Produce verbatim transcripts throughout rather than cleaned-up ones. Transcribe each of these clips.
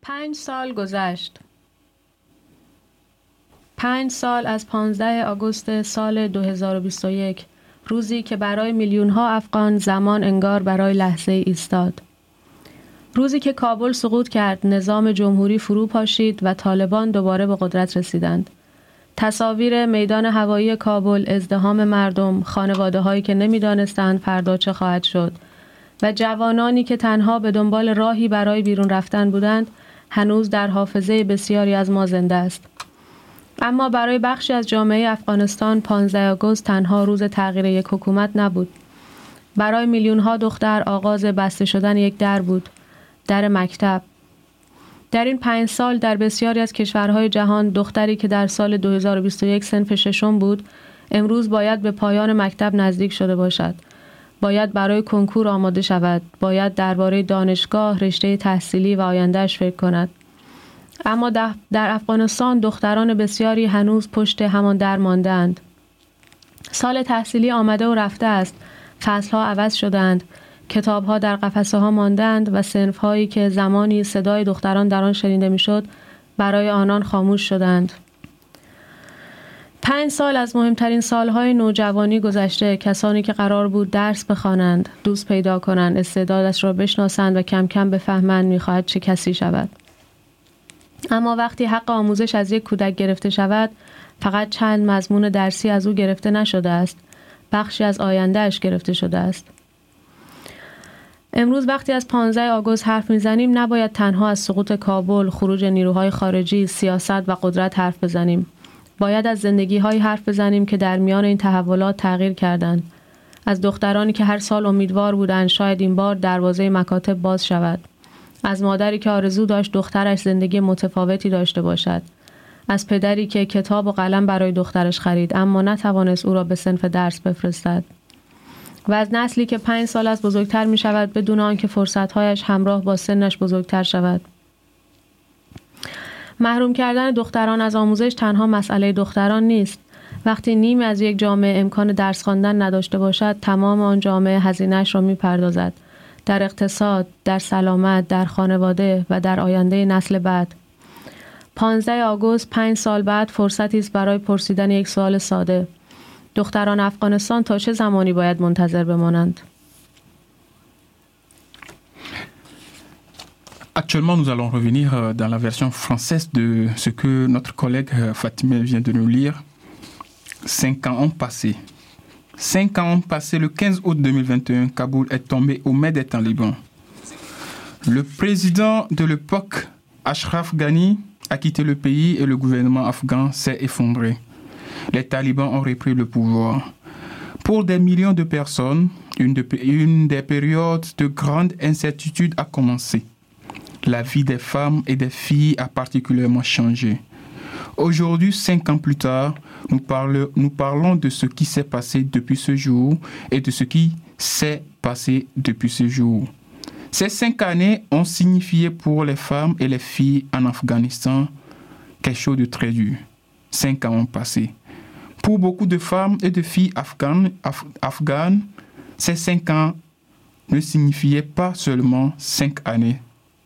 پنج سال گذشت. پنج سال از پانزده آگوست سال دو هزار و بیست و یک، روزی که برای میلیون‌ها افغان زمان انگار برای لحظه ایستاد. روزی که کابل سقوط کرد، نظام جمهوری فرو پاشید و طالبان دوباره به قدرت رسیدند. تصاویر میدان هوایی کابل، ازدحام مردم، خانواده‌هایی که نمی‌دانستند فردا چه خواهد شد و جوانانی که تنها به دنبال راهی برای بیرون رفتن بودند، هنوز در حافظه بسیاری از ما زنده است. اما برای بخشی از جامعه افغانستان پانزده آگوست تنها روز تغییر یک حکومت نبود. برای میلیون‌ها دختر آغاز بسته شدن یک در بود، در مکتب. در این پنج سال در بسیاری از کشورهای جهان دختری که در سال دو هزار و بیست و یک صنف ششم بود، امروز باید به پایان مکتب نزدیک شده باشد. باید برای کنکور آماده شود. باید درباره دانشگاه، رشته تحصیلی و آیندهش فکر کند. اما در افغانستان دختران بسیاری هنوز پشت همان در مانده‌اند. سال تحصیلی آمده و رفته است. فصل‌ها عوض شدند. کتاب‌ها در قفسه‌ها مانده‌اند و صنف‌هایی که زمانی صدای دختران در آن شنیده می‌شد، برای آنان خاموش شدند. پنج سال از مهمترین سالهای نوجوانی گذشته. کسانی که قرار بود درس بخوانند، دوست پیدا کنند، استعدادش را بشناسند و کم کم بفهمند می‌خواهد چه کسی شود. اما وقتی حق آموزش از یک کودک گرفته شود، فقط چند مضمون درسی از او گرفته نشده است. بخشی از آیندهش گرفته شده است. امروز وقتی از پانزده آگوست حرف میزنیم، نباید تنها از سقوط کابل، خروج نیروهای خارجی، سیاست و قدرت حرف بزنیم. باید از زندگی‌های حرف بزنیم که در میان این تحولات تغییر کردند. از دخترانی که هر سال امیدوار بودند شاید این بار دروازه مکاتب باز شود. از مادری که آرزو داشت دخترش زندگی متفاوتی داشته باشد. از پدری که کتاب و قلم برای دخترش خرید اما نتوانست او را به صنف درس بفرستد. و از نسلی که پنج سال از بزرگتر می شود بدون آنکه فرصتهایش همراه با سنش بزرگتر شود. محروم کردن دختران از آموزش تنها مسئله دختران نیست. وقتی نیمی از یک جامعه امکان درس خواندن نداشته باشد، تمام آن جامعه هزینه‌اش را می‌پردازد. در اقتصاد، در سلامت، در خانواده و در آینده نسل بعد. پانزده آگوست پنج سال بعد فرصتی است برای پرسیدن یک سوال ساده. دختران افغانستان تا چه زمانی باید منتظر بمانند؟ Actuellement, nous allons revenir dans la version française de ce que notre collègue Fatima vient de nous lire. Cinq ans ont passé. Cinq ans ont passé. Le quinze août deux mille vingt et un, Kaboul est tombé aux mains des talibans. Le président de l'époque, Ashraf Ghani, a quitté le pays et le gouvernement afghan s'est effondré. Les talibans ont repris le pouvoir. Pour des millions de personnes, une, de, une des périodes de grande incertitude a commencé. La vie des femmes et des filles a particulièrement changé. Aujourd'hui, cinq ans plus tard, nous, parle, nous parlons de ce qui s'est passé depuis ce jour et de ce qui s'est passé depuis ce jour. Ces cinq années ont signifié pour les femmes et les filles en Afghanistan quelque chose de très dur. Cinq ans ont passé. Pour beaucoup de femmes et de filles afghanes, af, afghanes, ces cinq ans ne signifiaient pas seulement cinq années.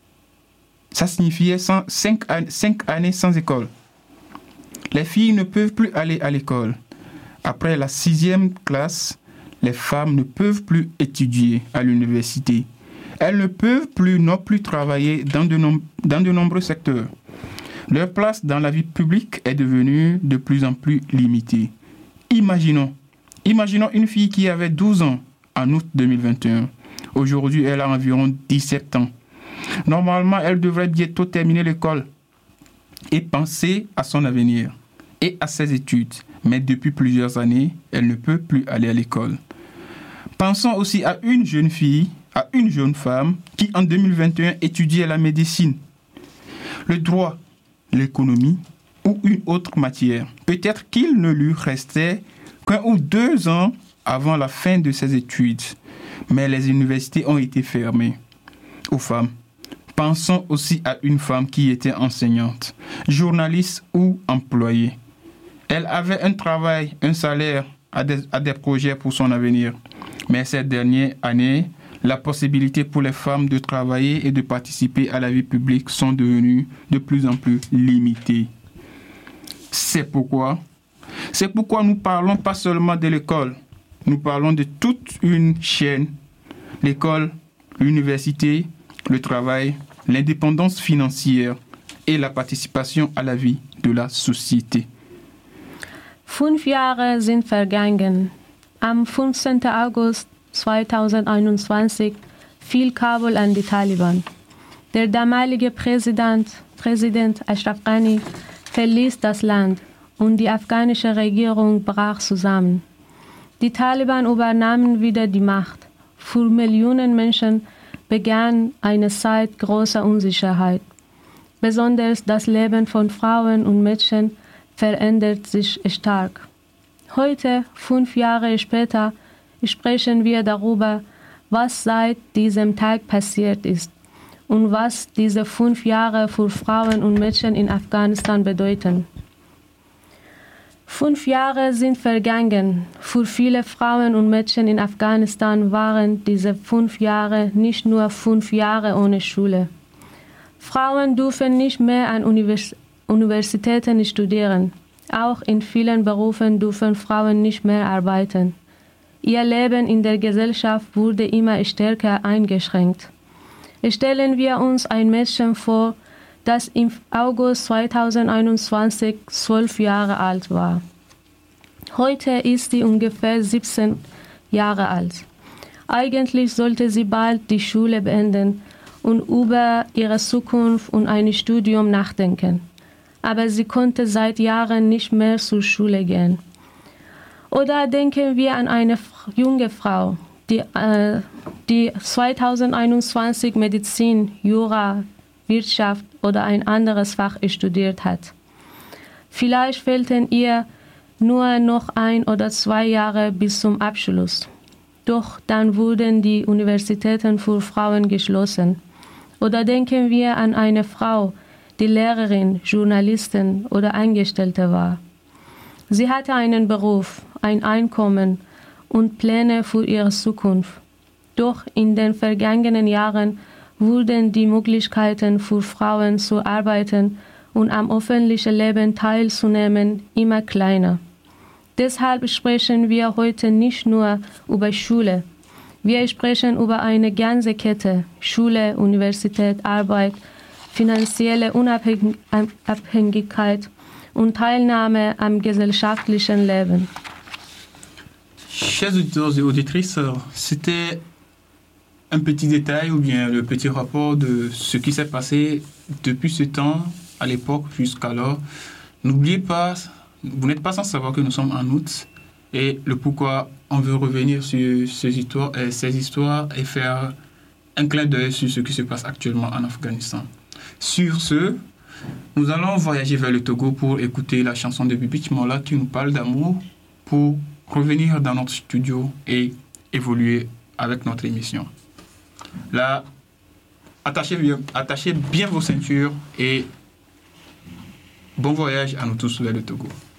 Ça signifiait sans, cinq, cinq années sans école. Les filles ne peuvent plus aller à l'école. Après la sixième classe, les femmes ne peuvent plus étudier à l'université. Elles ne peuvent plus non plus travailler dans de, nom- dans de nombreux secteurs. Leur place dans la vie publique est devenue de plus en plus limitée. Imaginons, imaginons une fille qui avait douze ans en août deux mille vingt et un. Aujourd'hui, elle a environ dix-sept ans. Normalement, elle devrait bientôt terminer l'école et penser à son avenir et à ses études. Mais depuis plusieurs années, elle ne peut plus aller à l'école. Pensons aussi à une jeune fille, à une jeune femme qui en deux mille vingt et un étudiait la médecine, le droit, l'économie ou une autre matière. Peut-être qu'il ne lui restait qu'un ou deux ans avant la fin de ses études, mais les universités ont été fermées. Aux femmes, pensons aussi à une femme qui était enseignante, journaliste ou employée. Elle avait un travail, un salaire, à des, à des projets pour son avenir. Mais ces dernières années, la possibilité pour les femmes de travailler et de participer à la vie publique sont devenues de plus en plus limitées. C'est pourquoi, c'est pourquoi nous parlons pas seulement de l'école, nous parlons de toute une chaîne, l'école, l'université, le travail, l'indépendance financière et la participation à la vie de la société. Fünf Jahre sind vergangen. Am fünfzehnten August zweitausendeinundzwanzig fiel Kabul an die Taliban. Der damalige Präsident, Präsident Ashraf Ghani verließ das Land und die afghanische Regierung brach zusammen. Die Taliban übernahmen wieder die Macht. Für Millionen Menschen begann eine Zeit großer Unsicherheit. Besonders das Leben von Frauen und Mädchen verändert sich stark. Heute, fünf Jahre später, sprechen wir darüber, was seit diesem Tag passiert ist und was diese fünf Jahre für Frauen und Mädchen in Afghanistan bedeuten. Fünf Jahre sind vergangen. Für viele Frauen und Mädchen in Afghanistan waren diese fünf Jahre nicht nur fünf Jahre ohne Schule. Frauen dürfen nicht mehr an Univers- Universitäten studieren. Auch in vielen Berufen dürfen Frauen nicht mehr arbeiten. Ihr Leben in der Gesellschaft wurde immer stärker eingeschränkt. Stellen wir uns ein Mädchen vor, das im August zweitausendeinundzwanzig zwölf Jahre alt war. Heute ist sie ungefähr siebzehn Jahre alt. Eigentlich sollte sie bald die Schule beenden und über ihre Zukunft und ein Studium nachdenken. Aber sie konnte seit Jahren nicht mehr zur Schule gehen. Oder denken wir an eine junge Frau, die, äh, die zweitausendeinundzwanzig Medizin, Jura, Wirtschaft oder ein anderes Fach studiert hat. Vielleicht fehlten ihr nur noch ein oder zwei Jahre bis zum Abschluss. Doch dann wurden die Universitäten für Frauen geschlossen. Oder denken wir an eine Frau, die Lehrerin, Journalistin oder Angestellte war. Sie hatte einen Beruf, ein Einkommen und Pläne für ihre Zukunft. Doch in den vergangenen Jahren wurden die Möglichkeiten für Frauen zu arbeiten und am öffentlichen Leben teilzunehmen immer kleiner. Deshalb sprechen wir heute nicht nur über Schule. Wir sprechen über eine ganze Kette: Schule, Universität, Arbeit, finanzielle Unabhängigkeit und Teilnahme am gesellschaftlichen Leben. Chers auditeurs et auditrices, c'était un petit détail ou bien le petit rapport de ce qui s'est passé depuis ce temps, à l'époque jusqu'alors. N'oubliez pas, vous n'êtes pas sans savoir que nous sommes en août et le pourquoi on veut revenir sur ces histoires, euh, ces histoires et faire un clin d'œil sur ce qui se passe actuellement en Afghanistan. Sur ce, nous allons voyager vers le Togo pour écouter la chanson de Bibi Chimola qui nous parle d'amour pour revenir dans notre studio et évoluer avec notre émission. Là, attachez bien, attachez bien vos ceintures et bon voyage à nous tous vers le Togo.